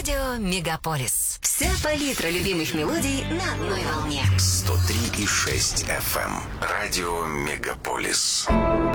Радио Мегаполис. Вся палитра любимых мелодий на одной волне. 103,6 FM. Радио Мегаполис.